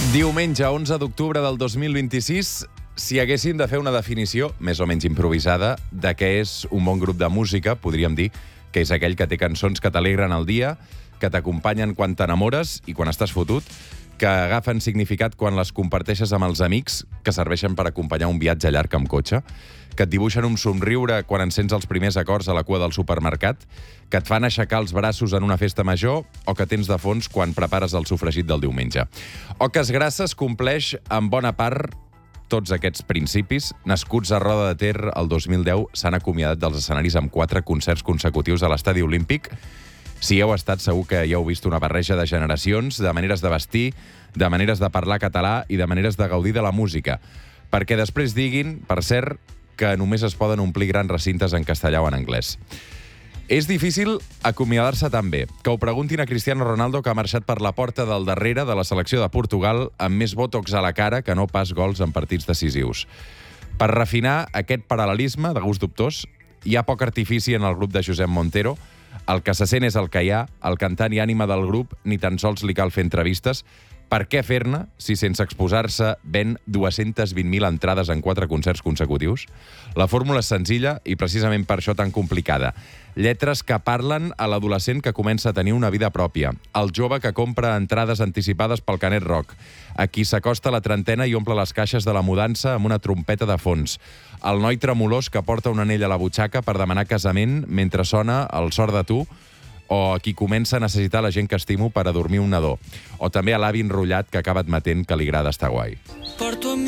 Diumenge, 11 d'octubre del 2026, si haguéssim de fer una definició, més o menys improvisada, de què és un bon grup de música, podríem dir que és aquell que té cançons que t'alegren el dia, que t'acompanyen quan t'enamores i quan estàs fotut, que agafen significat quan les comparteixes amb els amics, que serveixen per acompanyar un viatge llarg amb cotxe, que et dibuixen un somriure quan encens els primers acords a la cua del supermercat, que et fan aixecar els braços en una festa major o que tens de fons quan prepares el sofregit del diumenge. Oques Grasses compleix en bona part tots aquests principis. Nascuts a Roda de Ter el 2010, s'han acomiadat dels escenaris amb 4 concerts consecutius a l'Estadi Olímpic. Si heu estat, segur que ja heu vist una barreja de generacions, de maneres de vestir, de maneres de parlar català i de maneres de gaudir de la música. Perquè després diguin, per cert, que només es poden omplir grans recintes en castellà o en anglès. És difícil acomiadar-se tan bé. Que ho preguntin a Cristiano Ronaldo, que ha marxat per la porta del darrere de la selecció de Portugal amb més botox a la cara que no pas gols en partits decisius. Per refinar aquest paral·lelisme de gust dubtós, hi ha poc artifici en el grup de Josep Montero. El que se sent és el que hi ha, el cantant i ànima del grup, ni tan sols li cal fer entrevistes. Per què fer-ne si sense exposar-se ven 220.000 entrades en 4 concerts consecutius? La fórmula és senzilla i precisament per això tan complicada. Lletres que parlen a l'adolescent que comença a tenir una vida pròpia, al jove que compra entrades anticipades pel Canet Rock, a qui s'acosta a la trentena i omple les caixes de la mudança amb una trompeta de fons, al noi tremolós que porta un anell a la butxaca per demanar casament mentre sona el Sort de tu, o a qui comença a necessitar la gent que estimo per a dormir un nadó, o també a l'avi enrotllat que acaba admetent que li agrada estar guai. Porto